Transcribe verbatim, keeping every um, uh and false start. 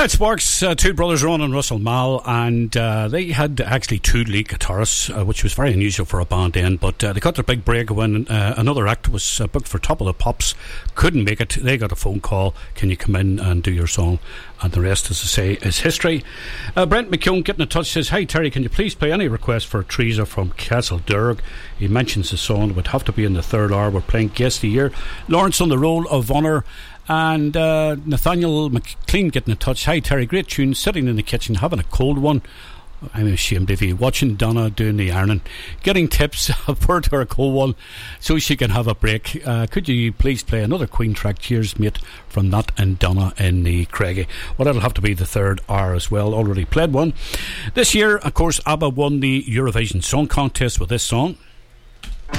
Right, Sparks, uh, two brothers, Ron and Russell Mall, and uh, they had actually two lead guitarists, uh, which was very unusual for a band then, but uh, they got their big break when uh, another act was uh, booked for Top of the Pops, couldn't make it. They got a phone call, can you come in and do your song? And the rest, as I say, is history. uh, Brent McKeown getting in touch says, "Hi Terry, can you please play any request for Teresa from Castle Derg?" He mentions the song would have to be in the third hour. We're playing Guest of the Year. Lawrence on the Roll of Honour. And uh, Nathaniel McLean getting in touch. "Hi Terry, great tune, sitting in the kitchen having a cold one. I'm ashamed of you, watching Donna doing the ironing, getting tips of her to her cold one so she can have a break. Uh, could you please play another Queen track? Cheers mate, from Nat and Donna in the Craigie." Well, that'll have to be the third hour as well. Already played one. This year, of course, ABBA won the Eurovision Song Contest with this song.